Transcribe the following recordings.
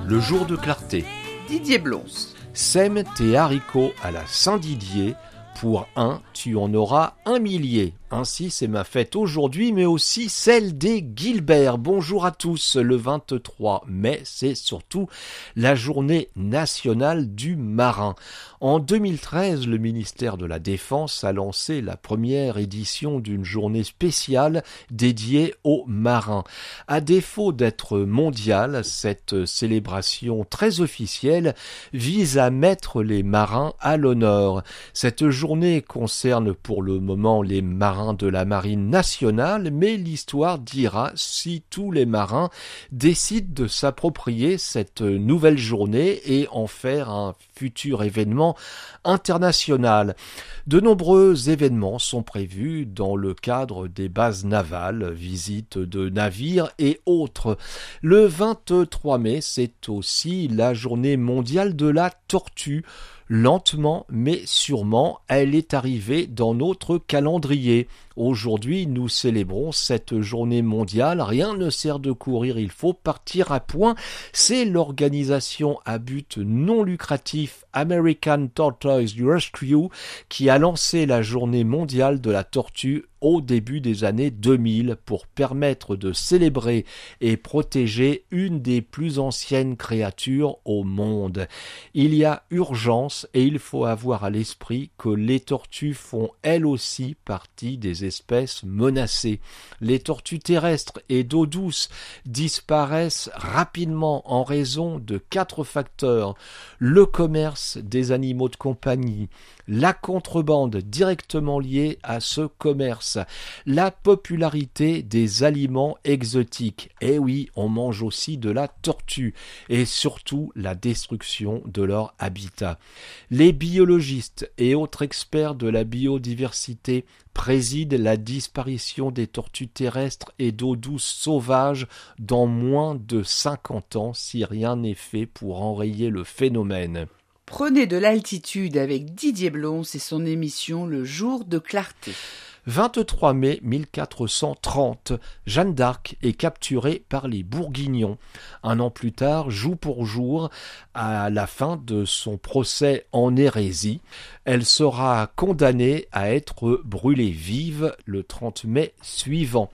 le jour de clarté. Didier Blons. Sème tes haricots à la Saint-Didier, pour un, tu en auras 1 millier. Ainsi, c'est ma fête aujourd'hui, mais aussi celle des Guilbert. Bonjour à tous. Le 23 mai, c'est surtout la journée nationale du marin. En 2013, le ministère de la Défense a lancé la première édition d'une journée spéciale dédiée aux marins. À défaut d'être mondiale, cette célébration très officielle vise à mettre les marins à l'honneur. Cette journée concerne pour le moment les marins de la marine nationale, mais l'histoire dira si tous les marins décident de s'approprier cette nouvelle journée et en faire un futur événement international. De nombreux événements sont prévus dans le cadre des bases navales, visites de navires et autres. Le 23 mai, c'est aussi la journée mondiale de la tortue. Lentement mais sûrement, elle est arrivée dans notre calendrier. Aujourd'hui, nous célébrons cette journée mondiale. Rien ne sert de courir, il faut partir à point. C'est l'organisation à but non lucratif American Tortoise Rescue qui a lancé la journée mondiale de la tortue au début des années 2000 pour permettre de célébrer et protéger une des plus anciennes créatures au monde. Il y a urgence et il faut avoir à l'esprit que les tortues font elles aussi partie des espèces menacées. Les tortues terrestres et d'eau douce disparaissent rapidement en raison de 4 facteurs. Le commerce des animaux de compagnie, la contrebande directement liée à ce commerce, la popularité des aliments exotiques, et oui, on mange aussi de la tortue, et surtout la destruction de leur habitat. Les biologistes et autres experts de la biodiversité président la disparition des tortues terrestres et d'eau douce sauvages dans moins de 50 ans si rien n'est fait pour enrayer le phénomène. Prenez de l'altitude avec Didier Blons et son émission Le jour de clarté. 23 mai 1430, Jeanne d'Arc est capturée par les Bourguignons. Un an plus tard, jour pour jour, à la fin de son procès en hérésie, elle sera condamnée à être brûlée vive le 30 mai suivant.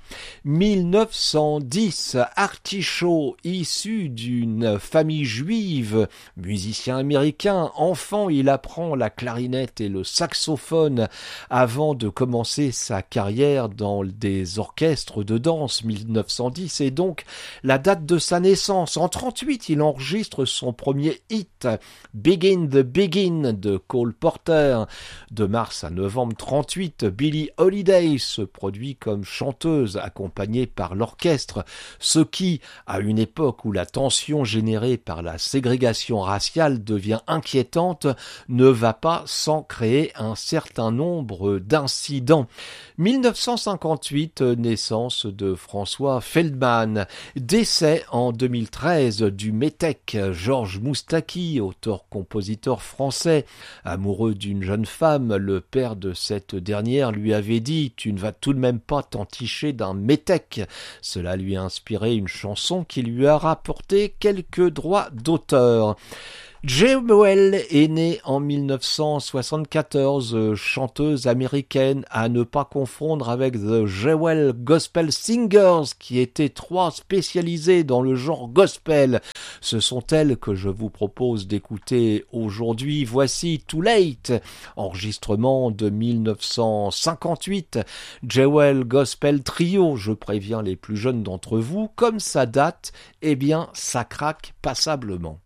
1910, Artichaut, issu d'une famille juive, musicien américain, enfant, il apprend la clarinette et le saxophone avant de commencer sa carrière dans des orchestres de danse. 1910 est donc la date de sa naissance. En 1938, il enregistre son premier hit, Begin the Begin de Cole Porter. De mars à novembre 1938, Billie Holiday se produit comme chanteuse accompagnée par l'orchestre, ce qui, à une époque où la tension générée par la ségrégation raciale devient inquiétante, ne va pas sans créer un certain nombre d'incidents. 1958, naissance de François Feldman. Décès en 2013 du métèque Georges Moustaki, auteur-compositeur français. Amoureux d'une jeune femme, le père de cette dernière lui avait dit « Tu ne vas tout de même pas t'enticher d'un métèque ». Cela lui a inspiré une chanson qui lui a rapporté quelques droits d'auteur. Jewel est née en 1974, chanteuse américaine à ne pas confondre avec The Jewel Gospel Singers qui étaient 3 spécialisés dans le genre gospel. Ce sont elles que je vous propose d'écouter aujourd'hui. Voici Too Late, enregistrement de 1958, Jewel Gospel Trio. Je préviens les plus jeunes d'entre vous, comme ça date, eh bien ça craque passablement.